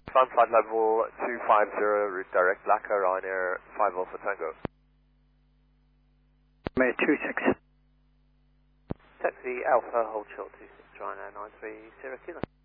Climb flight level 250, route direct, Black Ryanair 5 Alpha Tango. May 26. Taxi Alpha, hold short 26, Ryanair 930 Kilo.